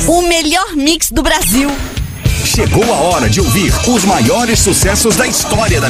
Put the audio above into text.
O melhor mix do Brasil. Chegou a hora de ouvir os maiores sucessos da história da